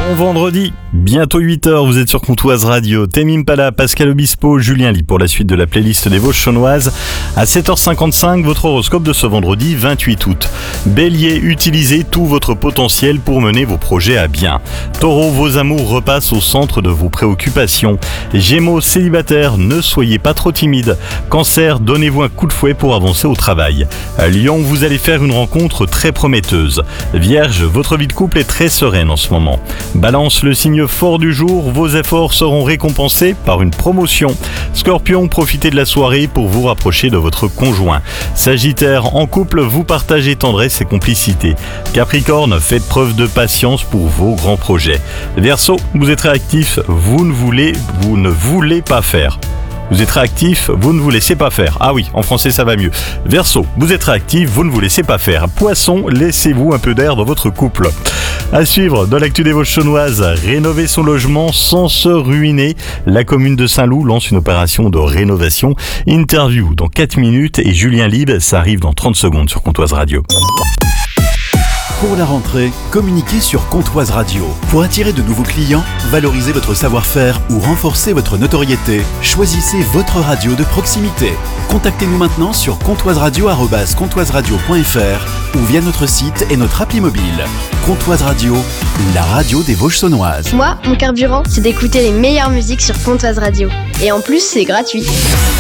Bon vendredi, bientôt 8h, vous êtes sur Comtoise Radio. Tame Impala, Pascal Obispo, Julien Ly pour la suite de la playlist des Vosges Chaulnoises. À 7h55, votre horoscope de ce vendredi 28 août. Bélier, utilisez tout votre potentiel pour mener vos projets à bien. Taureau, vos amours repassent au centre de vos préoccupations. Gémeaux, célibataires, ne soyez pas trop timide. Cancer, donnez-vous un coup de fouet pour avancer au travail. Lion, vous allez faire une rencontre très prometteuse. Vierge, votre vie de couple est très sereine en ce moment. Balance, le signe fort du jour, vos efforts seront récompensés par une promotion. Scorpion, profitez de la soirée pour vous rapprocher de votre conjoint. Sagittaire, en couple, vous partagez tendresse et complicité. Capricorne, faites preuve de patience pour vos grands projets. Verseau, vous êtes réactif, vous ne voulez pas faire. Vous êtes réactif, vous ne vous laissez pas faire. Ah oui, en français ça va mieux. Verseau, vous êtes réactif, vous ne vous laissez pas faire. Poisson, laissez-vous un peu d'air dans votre couple. À suivre, dans l'actu des Vosges Chaulnoises, rénover son logement sans se ruiner. La commune de Saint-Loup lance une opération de rénovation. Interview dans 4 minutes et Julien Ly, ça arrive dans 30 secondes sur Comtoise Radio. Pour la rentrée, communiquez sur Comtoise Radio. Pour attirer de nouveaux clients, valoriser votre savoir-faire ou renforcer votre notoriété, choisissez votre radio de proximité. Contactez-nous maintenant sur comtoiseradio@comtoiseradio.fr ou via notre site et notre appli mobile. Comtoise Radio, la radio des Vosges Chaulnoises. Moi, mon carburant, c'est d'écouter les meilleures musiques sur Comtoise Radio. Et en plus, c'est gratuit.